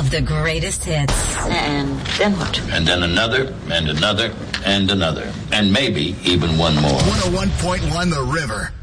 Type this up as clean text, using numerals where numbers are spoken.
of the greatest hits. And then what? And then another, and another, and another. And maybe even one more. 101.1 The River.